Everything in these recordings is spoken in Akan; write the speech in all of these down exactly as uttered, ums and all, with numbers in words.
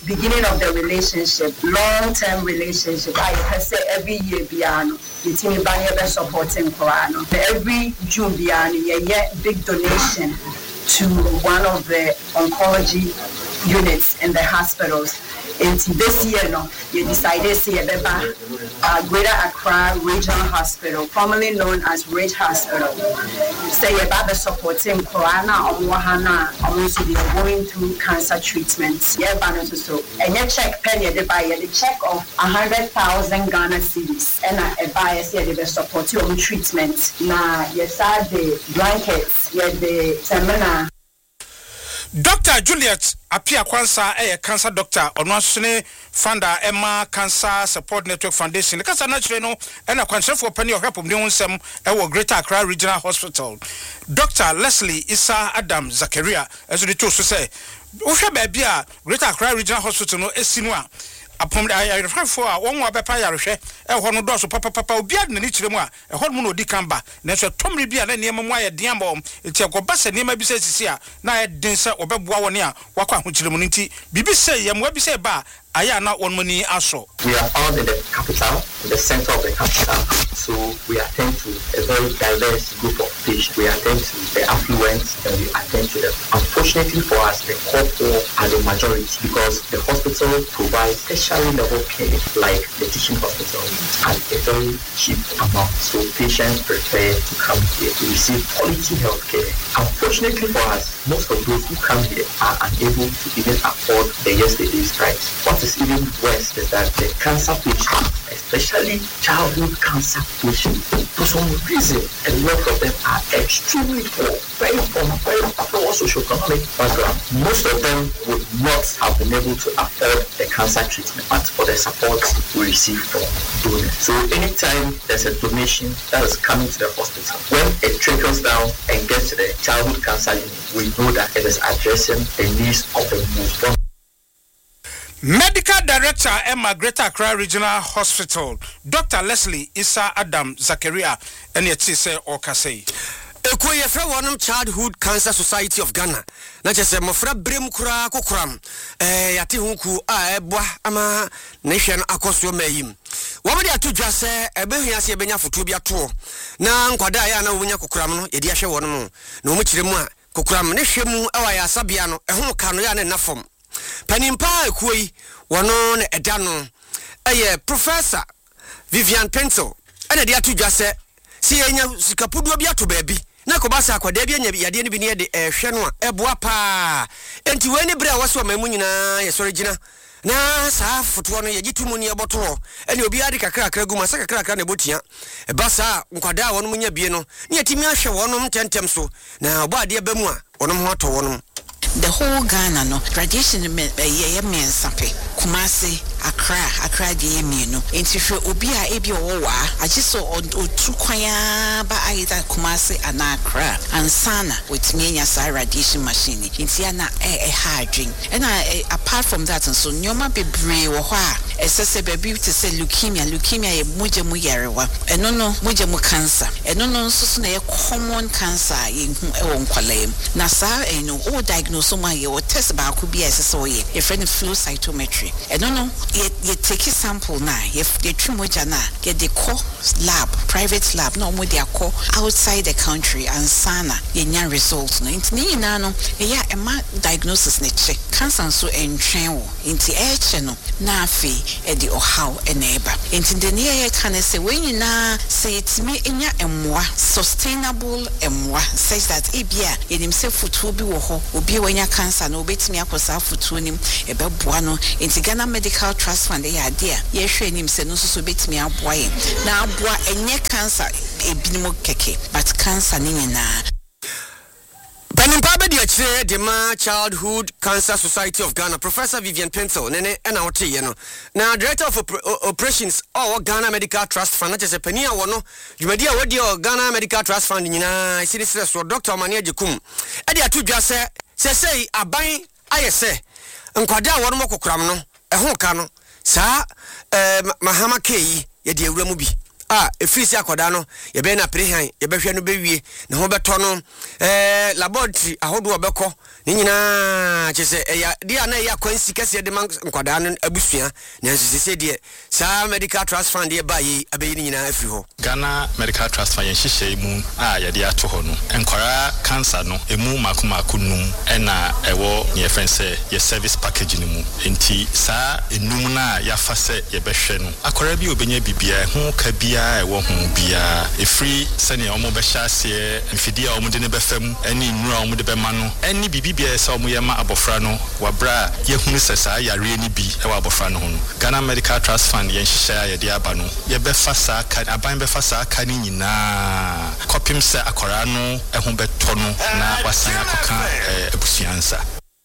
beginning of the relationship, long-term relationship. I say every year piano. The team by supporting Corano. Every June piano, yeah, big donation to one of the oncology units in the hospitals. And this year, no, you decided to see a uh, Greater Accra Regional Hospital, formerly known as Ridge Hospital. Say about the supporting Corona or Wahana, almost be going through cancer treatments. Yeah, but so and you check penny the buyer the check of a hundred thousand Ghana cedis, and a buyer said they support your treatment. Now, yes, are the blankets, yeah, the seminar. Doctor Juliet Apia Kwansa a cancer doctor Onwasune founder Emma Cancer Support Network Foundation. The cancer naturally no and a concern for penny of help of new sem our Greater Accra Regional Hospital. Doctor Leslie Issa Adam Zakaria as the two say Usha Babia Greater Accra Regional Hospital no Esinua. Upon I refer for one more papa yarishe, a one does papa papa beard and each more, a hot mono decamba, natural Tommy Bia and Yamaya Diambom, it's a cobassa near my business here, now denser or Babuania, Waka Huchimunity, B B say, Yam Webby say bar. I am not one money also. We are found in the capital, in the center of the capital. So we attend to a very diverse group of patients. We attend to the affluent and we attend to them. Unfortunately for us, the core poor are the majority because the hospital provides tertiary level care like the teaching hospital at a very cheap amount. So patients prefer to come here to receive quality health care. Unfortunately for us, most of those who come here are unable to even afford the yesterday's price. What is even worse is that the cancer patients, especially childhood cancer patients, for some reason, a lot of them are extremely poor, very from very poor socioeconomic background. Most of them would not have been able to afford the cancer treatment, but for the support we receive from donors. So anytime there's a donation that is coming to the hospital, when it trickles down and gets to the childhood cancer unit, we know that it is addressing the needs of the most vulnerable. Medical Director Emma Greater Accra Regional Hospital, Doctor Leslie Issa Adam Zakaria, and yet say or Kasei. Ekoye fra wonum Childhood Cancer Society of Ghana. Na chese mofra brem kura kokram. Eh yati hunku a ebwa ama nehwe no akoso mayim. Wamade atudwa se ebehia se ebenya foto bi ato. Na nkwada ya na wonya kokram no ye di ahwe wonum. Na omu kiremu a kokram ne hwemu ewa ya sabia no ehum ka no ya na nafom. Panimpa ekoi wono ne edano eye Professor Vivian Pencil ene dia tudwa se si enya sikapudu bi ato baabi na ko basa akwada bi enya yade ne bi ne de ehwe no a eboa pa enti we ne bre a waso mamu nyina ye sori gina na sa foto no ye gitumu ne eboto ene obi ade kakra kakra guma sa kakra kakra ne botia e basa nkwada wono munya bie no ne yatimi ahwe wono tentem so na oba ade ba mu a wono ho ato wono. The whole Ghana no radiation me ye me nsape Kumasi Accra Accra de me no enti hwe obi a ebi owo wa agiso otu kwaya ba aida Kumasi ana Accra ansana with me nya sa radiation machine enti ana e e hardwin and apart from that so nyoma bebre wo ho a esese baby to say leukemia leukemia ye moje mu yarewa eno no moje mu cancer eno no nso so na ye common cancer ye hu e won kwalem na sa eno o diagnose so my your test ba could be as so ye a friend flow cytometry and no no you take a sample na if the trimoja na get the core lab private lab no more their core outside the country and sana yenya results no intini na no ya e ma diagnosis ne check cancer so entwen wo inti e che no na afi e di ohaw e na eba inti de ne ye kan say when you na say it me enya emwa sustainable emwa says that ebia yenim se futu bi wo ho obi nya cancer no betimi akosa futu nim ebeboa no inti Ghana Medical Trust Fund e adea ye hwe nim se no so betimi aboa ye na aboa enye cancer ebinimo keke but cancer ni nyina Panimpa be de de ma Childhood Cancer Society of Ghana Professor Vivian Pencil nene ena wote ye no na Director of Op Operations or Ghana Medical Trust Fund na chese pania wono yumadi a wodi o Ghana Medical Trust Fund nyina sini sire so Doctor Mania Jekum e de atudwa se se sei aban ayese nkwada wono mokokram no ehun ka no sa eh mahama kei ye de awura mu bi ah efisi akoda no ye be na prehan ye be hwe no be wie ne ho beto no eh laboratory ahodo obekọ ni nyina chese eya dia na ya kwansi kase de man nkwada no abusua na nsese de sa medical trust fund ye ba yi abeyi ni nyina afiri ho Ghana Medical Trust Fund yenhyehyɛ mu a yɛde ato hɔ no enkwara cancer no emu makomako num ɛna ɛwɔ ne yɛfɛn sɛ service package ni mu enti saa enum na yafa sɛ yɛbɛhwɛ no akwara bi obenya bibia ho ka bia ɛwɔ ho bia efiri sɛne ɔmo bɛhyɛ ase mfidi a ɔmo de ne bɛfam ɛne nnura ɔmo de bɛma no ɛne bibibia sɛ ɔmo yɛ ma abɔfra no wabra yɛhunu sɛ saa yare ni bi ɛwɔ abɔfra no ho no Ghana Medical Trust Fund yenhyehyɛ a yɛde aba no yɛbɛfa saa ka aban bɛfa saa ka ni nyinaa kɔpem sɛ akwara no ɛho bɛtɔ no na wasan akɔka abusuansa.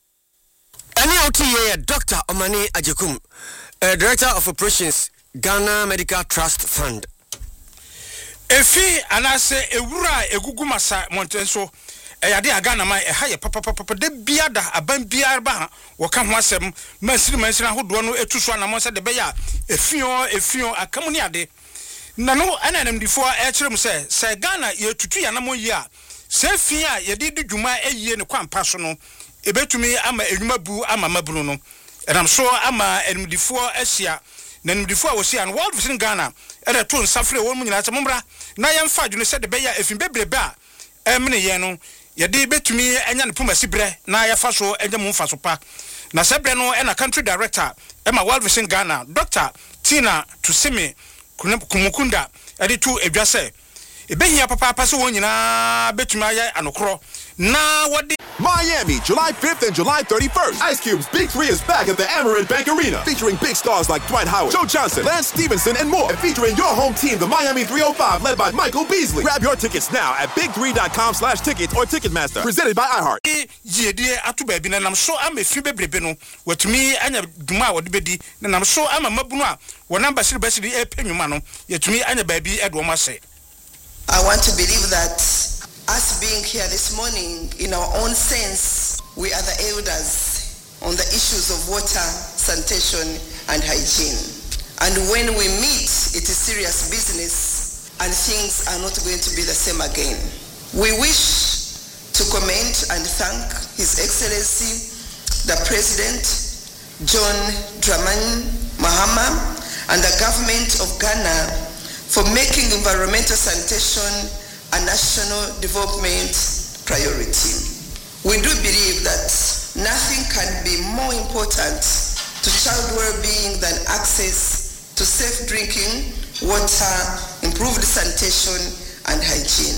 Any O T A Doctor Omani Ajekum, uh, Director of Operations, Ghana Medical Trust Fund. Efi anase ewura egugu masa montenso eyade agana man eha ye papa papa de biada aban biar ba woka ho asem mansiri mansiri ahodo no etuso anamo se de be ya efion efion akamuni ade na no ananam difo e kyerem se se Ghana ye tutu ya namo yi a se fi a ye de dwuma eyie ne kwampa so no ebetumi ama enwuma bu ama mabunu no enam so ama enumdifo ahia na enumdifo a wosia no World Vision Ghana ere to nsafre won mu nyina chammbra na yemfa dwunu se de be ya efin bebrebe a emne ye no ye de betumi anya ne puma sibre na yafa so enya mu mfa so pa na sebre no ena country director ema World Vision Ghana Doctor Tina Tusimi Kumukunda ede to edwase ebehia papa pa so won nyina betumi aye anokro na wodi Miami, July fifth and July thirty-first. Ice Cube's Big Three is back at the Amerant Bank Arena, featuring big stars like Dwight Howard, Joe Johnson, Lance Stevenson, and more. And featuring your home team, the Miami three oh five, led by Michael Beasley. Grab your tickets now at big three dot com slash tickets or Ticketmaster. Presented by iHeart. Yedie atu baby na nam so am efi bebrebe no watumi anya duma wode bedi na nam so ama mabunu a wona basiri basiri e penwuma no yetumi anya baby edo ma se. I want to believe that us being here this morning, in our own sense, we are the elders on the issues of water, sanitation, and hygiene. And when we meet, it is serious business, and things are not going to be the same again. We wish to commend and thank His Excellency, the President, John Dramani Mahama, and the government of Ghana for making environmental sanitation a national development priority. We do believe that nothing can be more important to child well-being than access to safe drinking water, improved sanitation, and hygiene.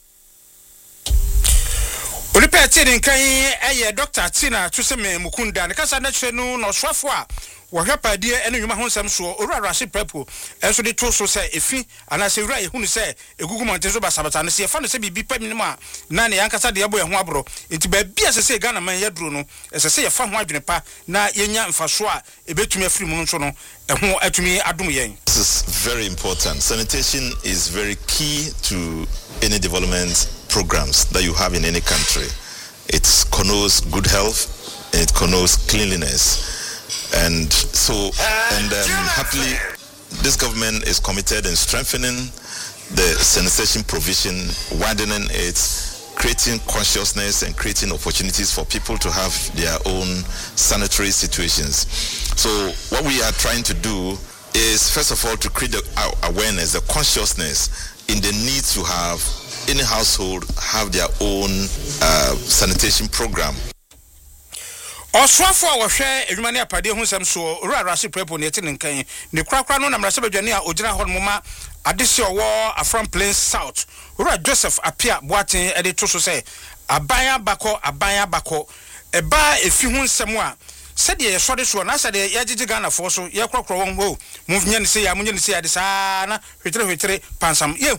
Olipe tini nkai eye Doctor Tina Tusimi Mukunda ne kasa na chwe no no swafo a wohwe padie ene nwuma ho nsam so owura Rashid Prepo enso de to so se efi ana se wura ehunu se egugu monte so basabata no se fa no se bibi paminimo a na ne yankasa de abo ye ho abro enti ba bia se se Ghana man yaduro no ese se ye fa ho adwene pa na yenya mfaso a ebetumi afiri mu nso no eho atumi adom yen. This is very important. Sanitation is very key to any development programs that you have in any country. It connotes good health, it connotes cleanliness. And so, and um, happily, this government is committed in strengthening the sanitation provision, widening it, creating consciousness and creating opportunities for people to have their own sanitary situations. So what we are trying to do is, first of all, to create the awareness, the consciousness in the need to have any household have their own uh, sanitation program. Oswafo a wohwe edwuma ne apade hu nsem so owura Rashid Prepo ne eti nkan ne kurakura no na mrase badwane a ogina ho moma adese owo Afram Plains South owura Joseph Apia Boaten ede to so se abanya bako abanya bako eba efi hu nsem a sede ye sode so na sede ye gigi Ghana fo so ye kurakura won ho mu nya ne se ya mu nya ne se ya de saa na hwetere hwetere pansam ye hu